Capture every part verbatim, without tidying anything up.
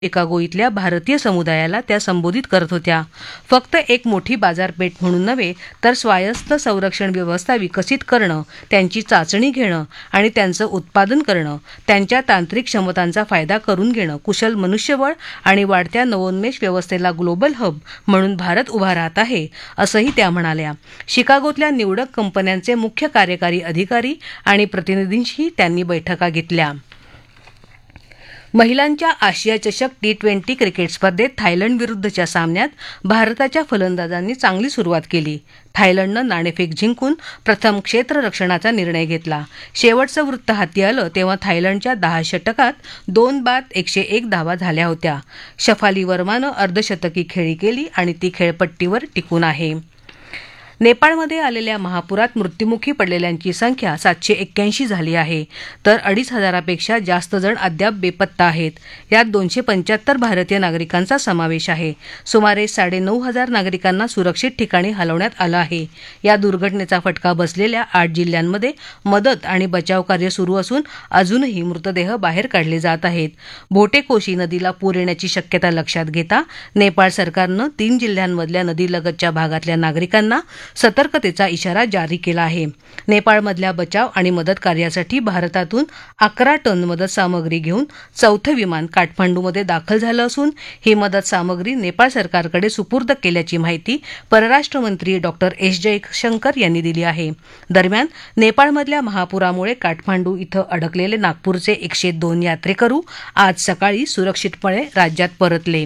Chicago इथल्या भारतीय समुदायाला त्या संबोधित करत होत्या. फक्त एक मोठी बाजारपेठ म्हणून नव्हे तर स्वायत्त संरक्षण व्यवस्था विकसित करणं, त्यांची चाचणी घेणं आणि त्यांचं उत्पादन करणं, त्यांच्या तांत्रिक क्षमतांचा फायदा करून घेणं, कुशल मनुष्यबळ आणि वाढत्या नवोन्मेष व्यवस्थेला ग्लोबल हब म्हणून भारत उभा राहत आहे, असंही त्या म्हणाल्या. शिकागोतल्या निवडक कंपन्यांचे मुख्य कार्यकारी अधिकारी आणि प्रतिनिधींशी त्यांनी बैठका घेतल्या. महिलांच्या आशिया चषक टी ट्वेंटी क्रिकेट स्पर्धेत थायलंड विरुद्धच्या सामन्यात भारताच्या फलंदाजांनी चांगली सुरुवात केली. थायलंडनं नाणेफेक जिंकून प्रथम क्षेत्ररक्षणाचा निर्णय घेतला. शेवटचं वृत्त हाती आलं तेव्हा थायलंडच्या दहा षटकात दोन बाद एकशे एक धावा झाल्या होत्या. शफाली वर्मानं अर्धशतकी खेळी केली आणि ती खेळपट्टीवर टिकून आहे. नेपाळमध्ये आलेल्या महापुरात मृत्युमुखी पडलेल्यांची संख्या सातशे एक्क्याऐंशी झाली आहे, तर अडीच हजारापेक्षा जास्त जण अद्याप बेपत्ता आहेत. यात दोनशे पंच्याहत्तर भारतीय नागरिकांचा समावेश आहे. सुमारे साडेनऊ हजार नागरिकांना सुरक्षित ठिकाणी हलवण्यात आलं आहे. या दुर्घटनेचा फटका बसलेल्या आठ जिल्ह्यांमध्ये मदत आणि बचाव कार्य सुरू असून अजूनही मृतदेह बाहेर काढले जात आहेत. भोटेकोशी नदीला पूर येण्याची शक्यता लक्षात घेता नेपाळ सरकारनं तीन जिल्ह्यांमधल्या नदीलगतच्या भागातल्या नागरिकांना सतर्कतेचा इशारा जारी केला आहे. नेपाळमधल्या बचाव आणि मदत कार्यासाठी भारतातून अकरा टन मदत सामग्री घेऊन चौथं विमान काठमांडूमध्ये दाखल झालं असून ही मदत सामग्री नेपाळ सरकारकडे सुपूर्द केल्याची माहिती परराष्ट्र मंत्री डॉक्टर एस जयशंकर यांनी दिली आहे. दरम्यान नेपाळमधल्या महापुरामुळे काठमांडू इथं अडकलेले नागपूरचे एकशे दोन यात्रेकरू आज सकाळी सुरक्षितपणे राज्यात परतले.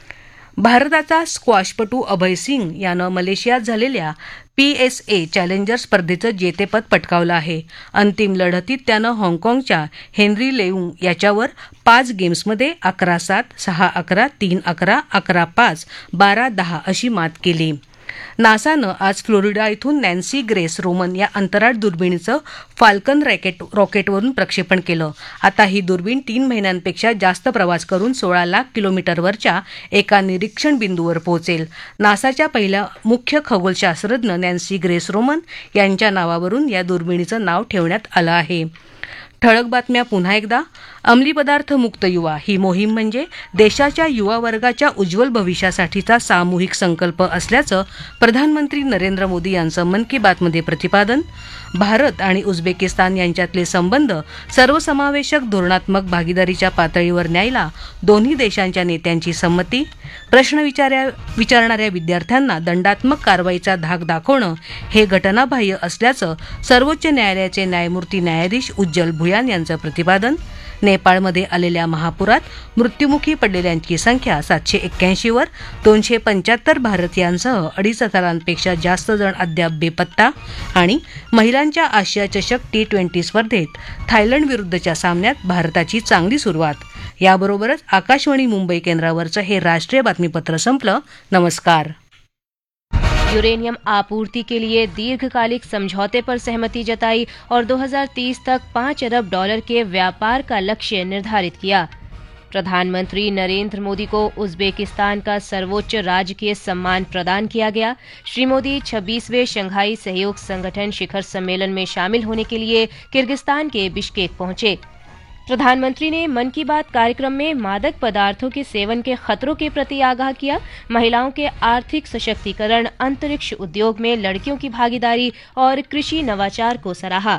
भारताचा स्क्वॉशपटू अभय सिंग यानं मलेशियात झालेल्या पी एस ए चॅलेंजर स्पर्धेचं जेतेपद पटकावलं आहे. अंतिम लढतीत त्यानं हाँगकाँगच्या हेनरी लेऊ याच्यावर पाच गेम्समध्ये अकरा सात, सहा अकरा, तीन अकरा, अकरा पाच, बारा दहा अशी मात केली. नासानं आज फ्लोरिडा इथून नॅन्सी ग्रेस रोमन या अंतराळ दुर्बिणीचं फाल्कन रॉकेट रॉकेटवरून प्रक्षेपण केलं. आता ही दुर्बीण तीन महिन्यांपेक्षा जास्त प्रवास करून सोळा लाख किलोमीटरवरच्या एका निरीक्षण बिंदूवर पोहोचेल. नासाच्या पहिल्या मुख्य खगोलशास्त्रज्ञ नॅन्सी ग्रेस रोमन यांच्या नावावरून या दुर्बिणीचं नाव ठेवण्यात आलं आहे. ठळक बातम्या पुन्हा एकदा. अंमली पदार्थ मुक्त युवा ही मोहीम म्हणजे देशाच्या युवा वर्गाच्या उज्ज्वल भविष्यासाठीचा सामूहिक संकल्प असल्याचं प्रधानमंत्री नरेंद्र मोदी यांचं मन की बातमध्ये प्रतिपादन. भारत आणि उझबेकिस्तान यांच्यातले संबंध सर्वसमावेशक धोरणात्मक भागीदारीच्या पातळीवर न्यायला दोन्ही देशांच्या नेत्यांची संमती. प्रश्न विचार्या विचारणाऱ्या विद्यार्थ्यांना दंडात्मक कारवाईचा धाक दाखवणं हे घटनाबाह्य असल्याचं सर्वोच्च न्यायालयाचे न्यायमूर्ती न्यायाधीश उज्ज्वल भुयान यांचं प्रतिपादन. नेपाळमध्ये आलेल्या महापुरात मृत्युमुखी पडलेल्यांची संख्या सातशे एक्क्याऐंशीवर, दोनशे पंच्याहत्तर भारतीयांसह अडीच हजारांपेक्षा जास्त जण अद्याप बेपत्ता. आणि महिलांच्या आशिया चषक टी ट्वेंटी स्पर्धेत थायलंड विरुद्धच्या सामन्यात भारताची चांगली सुरुवात. याबरोबरच आकाशवाणी मुंबई केंद्रावरचं हे राष्ट्रीय बातमीपत्र संपलं. नमस्कार. यूरेनियम आपूर्ति के लिए दीर्घकालिक समझौते पर सहमति जताई और दो हज़ार तीस तक पाँच अरब डॉलर के व्यापार का लक्ष्य निर्धारित किया. प्रधानमंत्री नरेंद्र मोदी को उज्बेकिस्तान का सर्वोच्च राजकीय सम्मान प्रदान किया गया. श्री मोदी छब्बीसवें शंघाई सहयोग संगठन शिखर सम्मेलन में शामिल होने के लिए किर्गिस्तान के बिश्केक पहुंचे. प्रधानमंत्री ने मन की बात कार्यक्रम में मादक पदार्थों के सेवन के खतरों के प्रति आगाह किया. महिलाओं के आर्थिक सशक्तिकरण, अंतरिक्ष उद्योग में लड़कियों की भागीदारी और कृषि नवाचार को सराहा.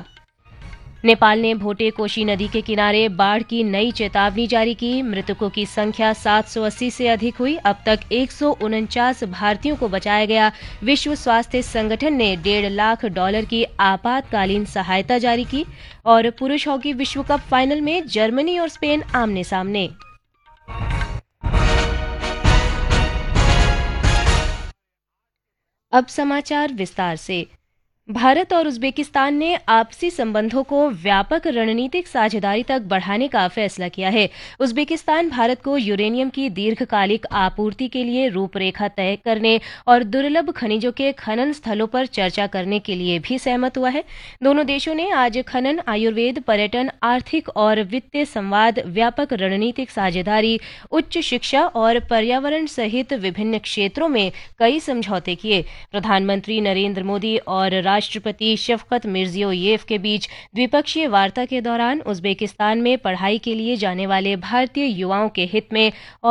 नेपाल ने भोटेकोशी नदी के किनारे बाढ़ की नई चेतावनी जारी की. मृतकों की संख्या सात सौ अस्सी से अधिक हुई. अब तक एक सौ उनचास भारतीयों को बचाया गया. विश्व स्वास्थ्य संगठन ने डेढ़ लाख डॉलर की आपातकालीन सहायता जारी की. और पुरुष हॉकी विश्व कप फाइनल में जर्मनी और स्पेन आमने सामने. अब समाचार विस्तार से. भारत और उज्बेकिस्तान ने आपसी संबंधों को व्यापक रणनीतिक साझेदारी तक बढ़ाने का फैसला किया है. उज्बेकिस्तान भारत को यूरेनियम की दीर्घकालिक आपूर्ति के लिए रूपरेखा तय करने और दुर्लभ खनिजों के खनन स्थलों पर चर्चा करने के लिए भी सहमत हुआ है. दोनों देशों ने आज खनन, आयुर्वेद, पर्यटन, आर्थिक और वित्तीय संवाद, व्यापक रणनीतिक साझेदारी, उच्च शिक्षा और पर्यावरण सहित विभिन्न क्षेत्रों में कई समझौते किए. प्रधानमंत्री नरेंद्र मोदी और राष्ट्रपति शफकत मिर्जियोयेव के बीच द्विपक्षीय वार्ता के दौरान उज्बेकिस्तान में पढ़ाई के लिए जाने वाले भारतीय युवाओं के हित में